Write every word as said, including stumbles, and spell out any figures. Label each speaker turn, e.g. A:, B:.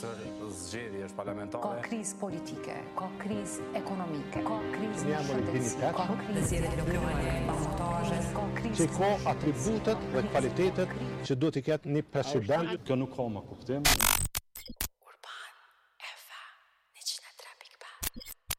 A: nesër zgjedhjesh parlamentare.
B: Ka krizë politike, ka krizë ekonomike, ka krizë
C: Një emër i
B: shëndetësie, ka krizë lokale, pasaportazhe, ka krizë
C: që ka atributet dhe kvalitetet që duhet i ketë një president.
D: Kjo nuk ka më kuptim.